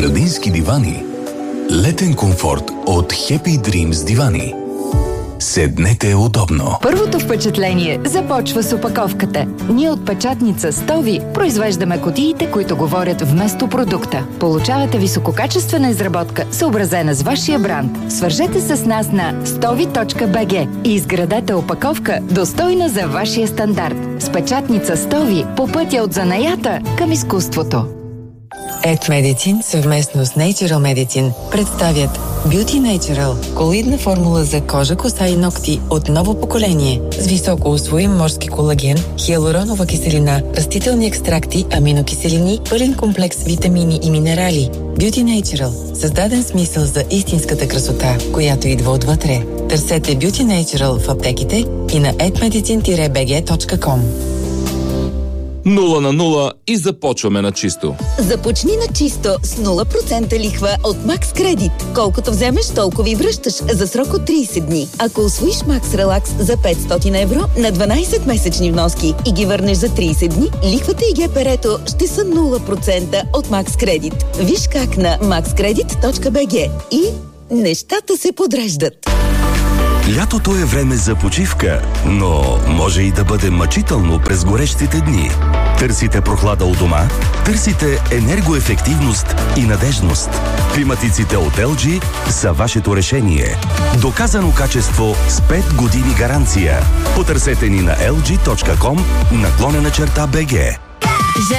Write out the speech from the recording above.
Градински дивани. Летен комфорт от Happy Dreams дивани. Седнете удобно. Първото впечатление започва с опаковката. Ние от печатница Стови произвеждаме кутиите, които говорят вместо продукта. Получавате висококачествена изработка, съобразена с вашия бранд. Свържете се с нас на stovi.bg и изградете опаковка, достойна за вашия стандарт. С печатница Стови по пътя от занаята към изкуството. Ed Medicine съвместно с Natural Medicine представят Beauty Natural – колоидна формула за кожа, коса и ногти от ново поколение с високо усвоим морски колаген, хиалуронова киселина, растителни екстракти, аминокиселини, пълен комплекс витамини и минерали. Beauty Natural – създаден смисъл за истинската красота, която идва отвътре. Търсете Beauty Natural в аптеките и на edmedicine-bg.com. 0 на 0 и започваме на чисто. Започни на чисто с 0% лихва от Max Credit. Колкото вземеш, толкова и връщаш за срок от 30 дни. Ако усвоиш Max Relax за 500 евро на 12 месечни вноски и ги върнеш за 30 дни, лихвата и ГПР-то ще са 0% от Max Credit. Виж как на maxcredit.bg и нещата се подреждат. Лятото е време за почивка, но може и да бъде мъчително през горещите дни. Търсите прохлада у дома? Търсите енергоефективност и надежност. Климатиците от LG са вашето решение. Доказано качество с 5 години гаранция. Потърсете ни на lg.com/bg.